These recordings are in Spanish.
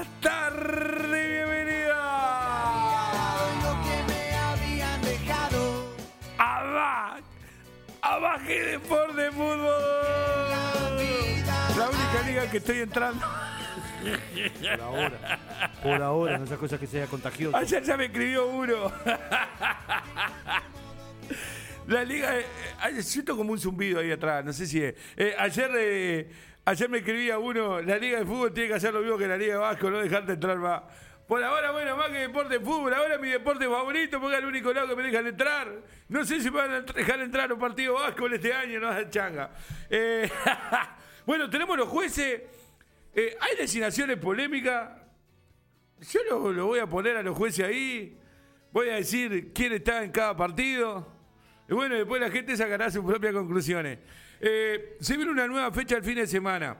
Buenas tardes, bienvenida a Baje Deporte Fútbol. La única liga que estoy entrando. Por ahora, no esas cosas que sea contagioso. Ayer ya me escribió uno. La liga, siento como un zumbido ahí atrás, no sé si es. Ayer me escribía uno, la liga de fútbol tiene que hacer lo mismo que la liga de básquet, no dejarte entrar más. Por ahora, bueno, más que deporte de fútbol, ahora mi deporte favorito, porque es el único lado que me dejan entrar. No sé si me van a dejar entrar a un partido de básquet este año, no da changa. Bueno, tenemos los jueces. Hay designaciones polémicas. Yo lo voy a poner a los jueces ahí. Voy a decir quién está en cada partido. Y bueno, después la gente sacará sus propias conclusiones. Se viene una nueva fecha el fin de semana.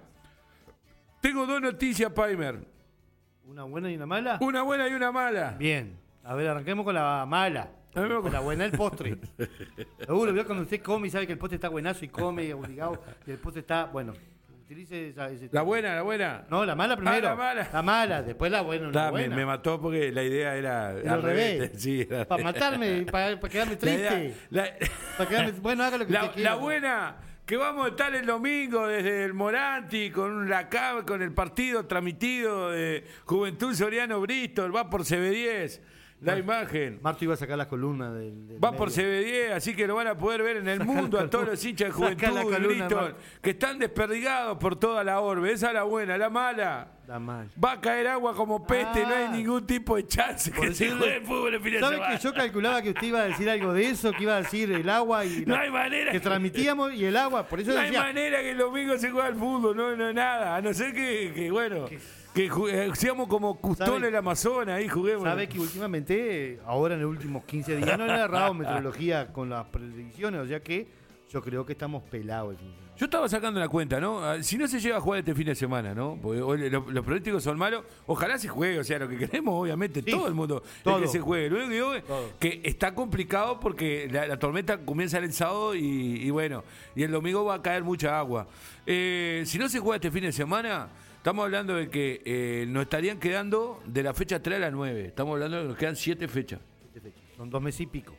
Tengo dos noticias, Paimer. ¿Una buena y una mala? Una buena y una mala. Bien. A ver, arranquemos con la mala. Con la buena, el postre. Seguro, vio cuando usted come y sabe que el postre está buenazo y come obligado. Y el postre está, bueno, utilice ese La buena. No, la mala primero. La mala. La mala, después la buena. La buena. Me mató porque la idea era al revés. Sí, para matarme, para quedarme triste. Para quedarme, bueno, haga lo que usted quiera. La buena, que vamos a estar el domingo desde el Moranti con el partido transmitido de Juventud Soriano Bristol, va por CB10. La imagen. Marto iba a sacar las columnas del Va medio. por CB10, así que lo van a poder ver en el mundo a todos los hinchas de Juventud de Bristol, que están desperdigados por toda la orbe. Esa es la buena. La mala. La mala. Va a caer agua como peste, no hay ningún tipo de chance que se juegue el fútbol el fin de semana. ¿Sabe que yo calculaba que usted iba a decir algo de eso? Que iba a decir el agua y no hay manera que transmitíamos y el agua. Por eso no decía, hay manera que el domingo se juegue el fútbol, no nada. A no ser que bueno... Que seamos como Custón en el Amazonas, ahí juguemos. Sabe que últimamente, ahora en los últimos 15 días, no le ha agarrado meteorología con las predicciones, o sea que yo creo que estamos pelados. Yo estaba sacando la cuenta, ¿no? Si no se llega a jugar este fin de semana, ¿no? Porque los pronósticos son malos, ojalá se juegue, o sea, lo que queremos, obviamente, sí, todo el mundo es que se juegue. Lo único que digo es que está complicado porque la tormenta comienza el sábado y bueno, y el domingo va a caer mucha agua. Si no se juega este fin de semana... Estamos hablando de que nos estarían quedando de la fecha 3 a la 9. Estamos hablando de que nos quedan 7 fechas. Son 2 meses y pico.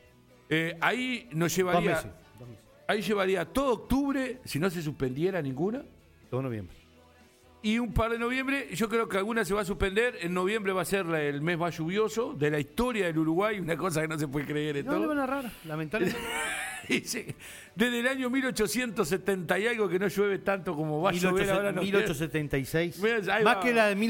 Ahí nos llevaría... 2 meses. Ahí llevaría todo octubre, si no se suspendiera ninguna. Todo noviembre. Y un par de noviembre. Yo creo que alguna se va a suspender. En noviembre va a ser el mes más lluvioso de la historia del Uruguay. Una cosa que no se puede creer en todo. No, una rara, lamentablemente. Desde el año 1870 y algo que no llueve tanto como va a llover ahora. 1876. Más va. Que la de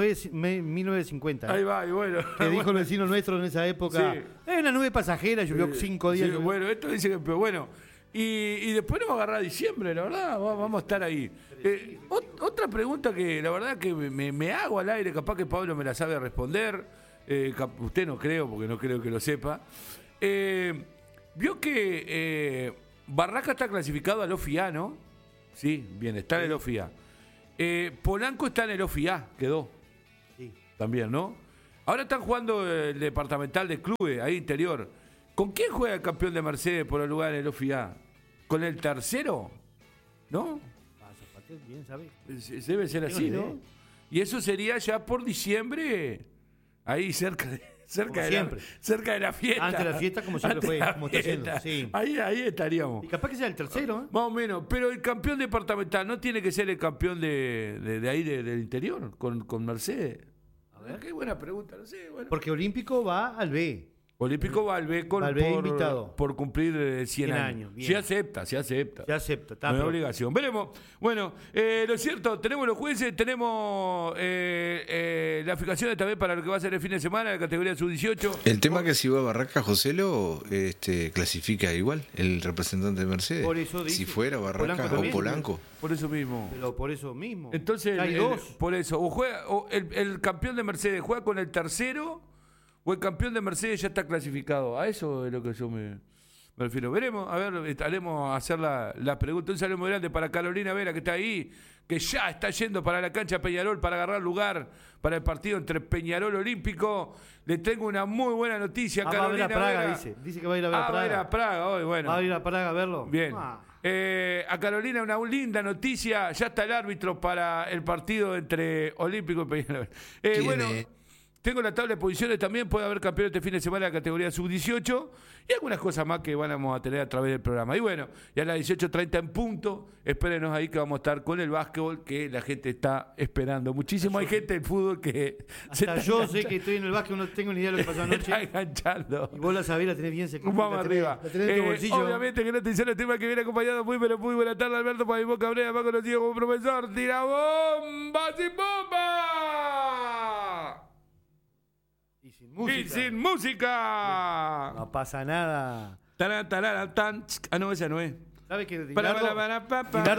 1950. Ahí va, y bueno. Que dijo el vecino nuestro en esa época. Sí. Es una nube pasajera, llovió 5 días. Sí, bueno, esto dice que... Pero bueno, y después nos va a agarrar diciembre, la verdad, vamos a estar ahí. Otra pregunta que la verdad que me hago al aire, capaz que Pablo me la sabe responder. Usted no creo, porque no creo que lo sepa. Vio que Barraca está clasificado al OFI A, ¿no? Sí, bien, está en el OFI A. Polanco está en el OFI A, quedó. Sí. También, ¿no? Ahora están jugando el departamental de clubes, ahí interior. ¿Con quién juega el campeón de Mercedes por el lugar en el OFI A? ¿Con el tercero? ¿No? Bien, ¿sabe? Debe ser así, ¿no? Y eso sería ya por diciembre, ahí cerca de la fiesta. Antes de la fiesta, como siempre fue, como está haciendo. Sí. Ahí estaríamos. Y capaz que sea el tercero, ¿eh? Más o menos. Pero el campeón departamental no tiene que ser el campeón de ahí del interior, con Mercedes. A ver, qué buena pregunta, no sé. Bueno. Porque Olímpico va al B. Olímpico va al B invitado. Por cumplir 100 años. Bien. Se acepta. Se acepta. No es obligación. Veremos. Bueno, lo cierto, tenemos los jueces, tenemos las fijaciones también para lo que va a ser el fin de semana, la categoría sub-18. El tema que si va a Barraca, Joselo clasifica igual el representante de Mercedes. Por eso dice, si fuera Barraca o Polanco. Por eso mismo. Pero por eso mismo. Entonces, hay dos. Por eso. O el campeón de Mercedes juega con el tercero. O el campeón de Mercedes ya está clasificado. A eso es lo que yo me refiero. Veremos, a ver, estaremos a hacer la pregunta. Un saludo muy grande para Carolina Vera, que está ahí, que ya está yendo para la cancha Peñarol para agarrar lugar para el partido entre Peñarol Olímpico. Le tengo una muy buena noticia, Carolina va a ir a Praga, Vera. dice que va a ir a ver a Praga. Va a ir a Praga hoy, bueno. ¿Va a ir a Praga a verlo? Bien. A Carolina una linda noticia, ya está el árbitro para el partido entre Olímpico y Peñarol. Bueno, tengo la tabla de posiciones también, puede haber campeones este fin de semana de la categoría sub-18 y algunas cosas más que vamos a tener a través del programa. Y bueno, ya a las 18:30 en punto, espérenos ahí que vamos a estar con el básquetbol que la gente está esperando. Muchísimo, hay gente del fútbol que... Hasta yo sé que estoy en el básquet, no tengo ni idea de lo que pasó anoche. Está enganchando. Y vos la sabés, la tenés bien secunda. Vamos arriba. La tenés en tu bolsillo. Obviamente que no te hicieron el tema que viene acompañado muy buena tarde, Alberto Pavimón Cabrera, más conocido como profesor. ¡Tira bomba sin bomba! Y sin música. Y sin música. No pasa nada. Tarán, tarán, tan. Ah, no, esa no es. ¿Sabes que Para, Dinardo